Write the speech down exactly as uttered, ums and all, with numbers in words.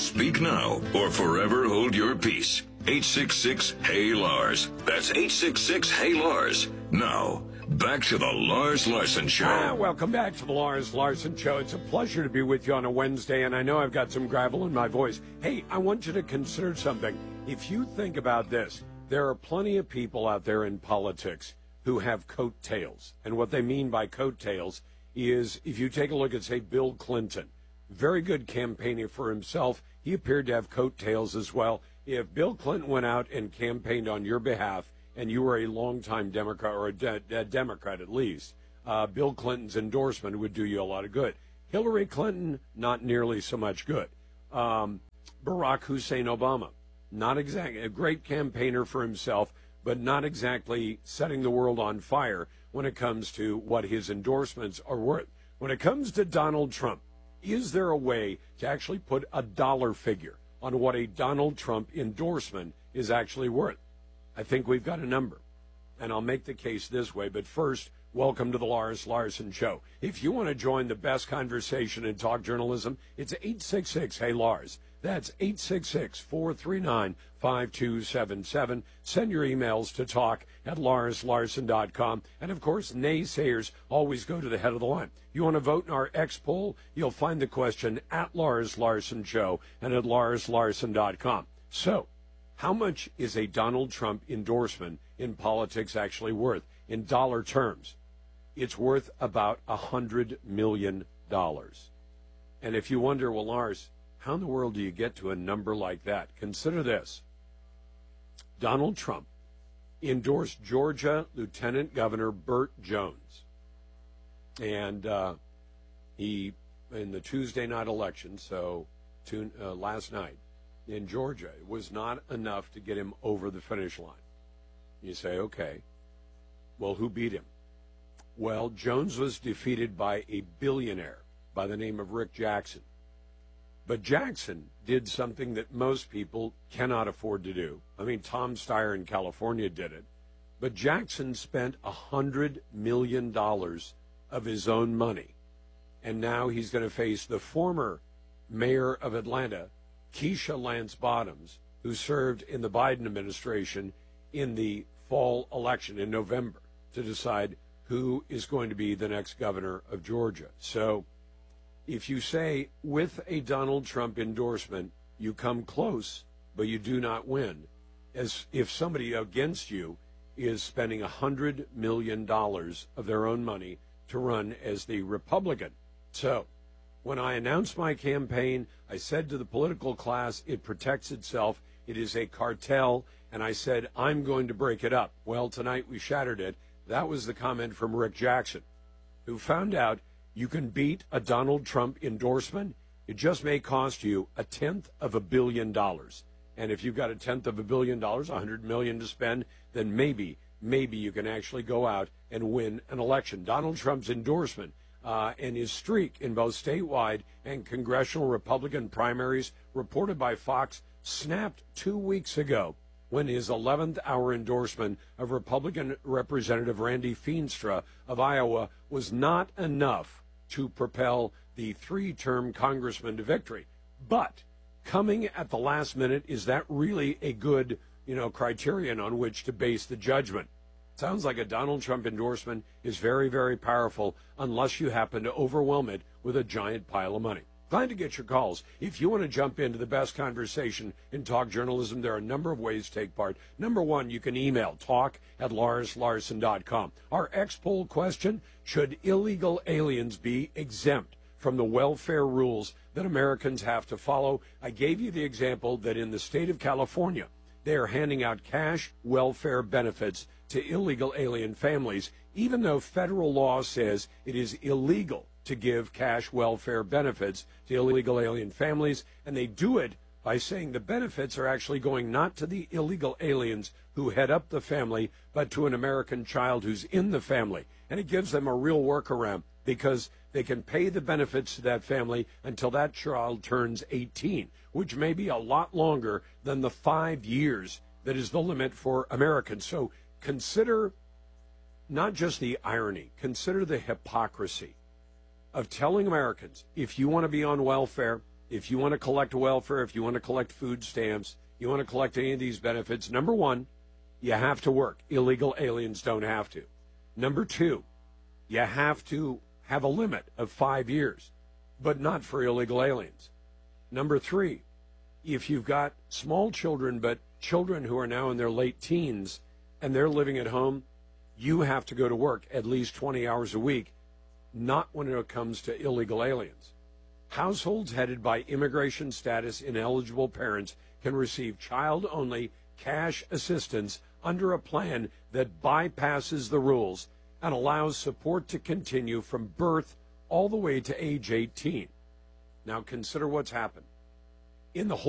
Speak now or forever hold your peace. eight six six, Hey Lars. That's eight six six, Hey Lars. Now, back to the Lars Larson Show. Ah, welcome back to the Lars Larson Show. It's a pleasure to be with you on a Wednesday, and I know I've got some gravel in my voice. Hey, I want you to consider something. If you think about this, there are plenty of people out there in politics who have coattails. And what they mean by coattails is, if you take a look at, say, Bill Clinton, very good campaigning for himself. He appeared to have coattails as well. If Bill Clinton went out and campaigned on your behalf, and you were a longtime Democrat, or a, de- a Democrat at least, uh, Bill Clinton's endorsement would do you a lot of good. Hillary Clinton, not nearly so much good. Um, Barack Hussein Obama, not exactly a great campaigner for himself, but not exactly setting the world on fire when it comes to what his endorsements are worth. When it comes to Donald Trump, is there a way to actually put a dollar figure on what a Donald Trump endorsement is actually worth? I think we've got a number, and I'll make the case this way. But first, welcome to the Lars Larson Show. If you want to join the best conversation in talk journalism, it's eight six six, Hey Lars. That's eight six six, four three nine, five two seven seven. Send your emails to talk at lars larson dot com. And, of course, naysayers always go to the head of the line. You want to vote in our X poll? You'll find the question at Lars Larson Show and at lars larson dot com. So, how much is a Donald Trump endorsement in politics actually worth? In dollar terms, it's worth about one hundred million dollars. And if you wonder, well, Lars, how in the world do you get to a number like that? Consider this. Donald Trump endorsed Georgia Lieutenant Governor Burt Jones. And uh, he, in the Tuesday night election, so to, uh, last night in Georgia, it was not enough to get him over the finish line. You say, okay, well, who beat him? Well, Jones was defeated by a billionaire by the name of Rick Jackson. But Jackson did something that most people cannot afford to do. I mean, Tom Steyer in California did it. But Jackson spent one hundred million dollars of his own money. And now he's going to face the former mayor of Atlanta, Keisha Lance Bottoms, who served in the Biden administration in the fall election in November to decide who is going to be the next governor of Georgia. So if you say with a Donald Trump endorsement, you come close, but you do not win, as if somebody against you is spending one hundred million dollars of their own money to run as the Republican. So when I announced my campaign, I said to the political class, it protects itself. It is a cartel. And I said, I'm going to break it up. Well, tonight we shattered it. That was the comment from Rick Jackson, who found out you can beat a Donald Trump endorsement. It just may cost you a tenth of a billion dollars. And if you've got a tenth of a billion dollars, one hundred million to spend, then maybe, maybe you can actually go out and win an election. Donald Trump's endorsement uh, and his streak in both statewide and congressional Republican primaries, reported by Fox, snapped two weeks ago when his eleventh hour endorsement of Republican Representative Randy Feenstra of Iowa was not enough to propel the three-term congressman to victory. But coming at the last minute, is that really a good, you know, criterion on which to base the judgment? Sounds like a Donald Trump endorsement is very, very powerful unless you happen to overwhelm it with a giant pile of money. Glad to get your calls. If you want to jump into the best conversation in talk journalism, there are a number of ways to take part. Number one, you can email talk at lars larson dot com. Our X-poll question, should illegal aliens be exempt from the welfare rules that Americans have to follow? I gave you the example that in the state of California, they are handing out cash welfare benefits to illegal alien families, even though federal law says it is illegal to give cash welfare benefits to illegal alien families, and they do it by saying the benefits are actually going not to the illegal aliens who head up the family, but to an American child who's in the family. And it gives them a real workaround because they can pay the benefits to that family until that child turns eighteen, which may be a lot longer than the five years that is the limit for Americans. So consider not just the irony, consider the hypocrisy of telling Americans, if you want to be on welfare, if you want to collect welfare, if you want to collect food stamps, you want to collect any of these benefits, number one, you have to work. Illegal aliens don't have to. Number two, you have to have a limit of five years, but not for illegal aliens. Number three, if you've got small children, but children who are now in their late teens and they're living at home, you have to go to work at least twenty hours a week, not when it comes to illegal aliens. Households headed by immigration status ineligible parents can receive child-only cash assistance under a plan that bypasses the rules and allows support to continue from birth all the way to age eighteen. Now consider what's happened. In the whole